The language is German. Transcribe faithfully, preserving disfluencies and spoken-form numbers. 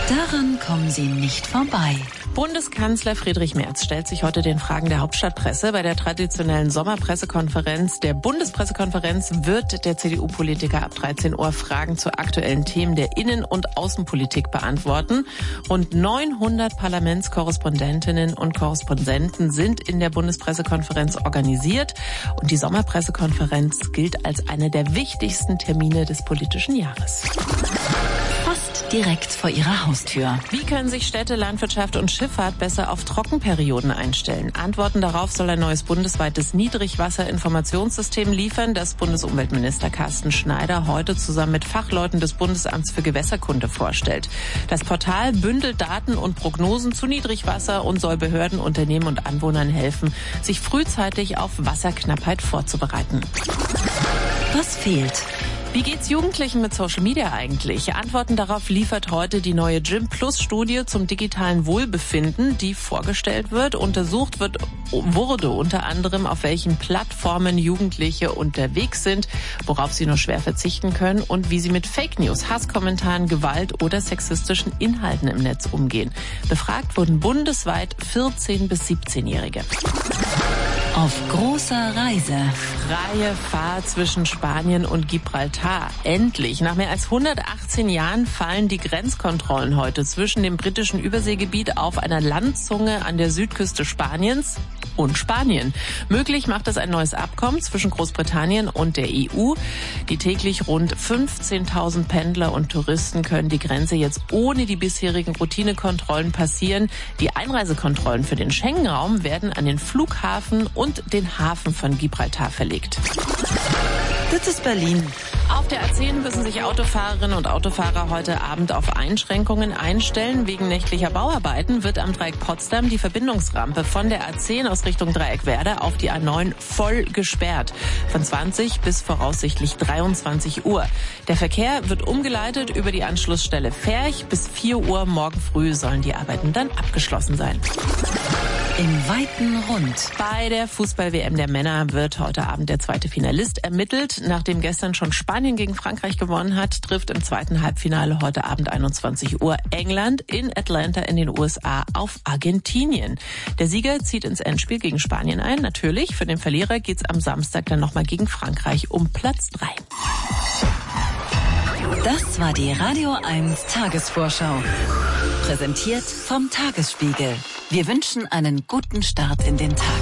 Daran kommen Sie nicht vorbei. Bundeskanzler Friedrich Merz stellt sich heute den Fragen der Hauptstadtpresse. Bei der traditionellen Sommerpressekonferenz der Bundespressekonferenz wird der C D U-Politiker ab dreizehn Uhr Fragen zu aktuellen Themen der Innen- und Außenpolitik beantworten. Rund neunhundert Parlamentskorrespondentinnen und Korrespondenten sind in der Bundespressekonferenz organisiert. Und die Sommerpressekonferenz gilt als einer der wichtigsten Termine des politischen Jahres. Direkt vor Ihrer Haustür. Wie können sich Städte, Landwirtschaft und Schifffahrt besser auf Trockenperioden einstellen? Antworten darauf soll ein neues bundesweites Niedrigwasserinformationssystem liefern, das Bundesumweltminister Carsten Schneider heute zusammen mit Fachleuten des Bundesamts für Gewässerkunde vorstellt. Das Portal bündelt Daten und Prognosen zu Niedrigwasser und soll Behörden, Unternehmen und Anwohnern helfen, sich frühzeitig auf Wasserknappheit vorzubereiten. Was fehlt? Wie geht's Jugendlichen mit Social Media eigentlich? Antworten darauf liefert heute die neue Gym Plus Studie zum digitalen Wohlbefinden, die vorgestellt wird. Untersucht wird, wurde unter anderem, auf welchen Plattformen Jugendliche unterwegs sind, worauf sie nur schwer verzichten können und wie sie mit Fake News, Hasskommentaren, Gewalt oder sexistischen Inhalten im Netz umgehen. Befragt wurden bundesweit vierzehn- bis siebzehnjährige. Auf großer Reise. Freie Fahrt zwischen Spanien und Gibraltar. Endlich. Nach mehr als hundertachtzehn Jahren fallen die Grenzkontrollen heute zwischen dem britischen Überseegebiet auf einer Landzunge an der Südküste Spaniens und Spanien. Möglich macht es ein neues Abkommen zwischen Großbritannien und der E U. Die täglich rund fünfzehntausend Pendler und Touristen können die Grenze jetzt ohne die bisherigen Routinekontrollen passieren. Die Einreisekontrollen für den Schengen-Raum werden an den Flughafen und den Hafen von Gibraltar verlegt. Das ist Berlin. Auf der A zehn müssen sich Autofahrerinnen und Autofahrer heute Abend auf Einschränkungen einstellen. Wegen nächtlicher Bauarbeiten wird am Dreieck Potsdam die Verbindungsrampe von der A zehn aus Richtung Dreieck Werder auf die A neun voll gesperrt. Von zwanzig bis voraussichtlich dreiundzwanzig Uhr. Der Verkehr wird umgeleitet über die Anschlussstelle Ferch. Bis vier Uhr morgen früh sollen die Arbeiten dann abgeschlossen sein. Im weiten Rund. Bei der Fußball-W M der Männer wird heute Abend der zweite Finalist ermittelt. Nachdem gestern schon Spanien gegen Frankreich gewonnen hat, trifft im zweiten Halbfinale heute Abend einundzwanzig Uhr England in Atlanta in den U S A auf Argentinien. Der Sieger zieht ins Endspiel gegen Spanien ein. Natürlich, für den Verlierer geht's am Samstag dann nochmal gegen Frankreich um Platz drei. Das war die Radio eins Tagesvorschau. Präsentiert vom Tagesspiegel. Wir wünschen einen guten Start in den Tag.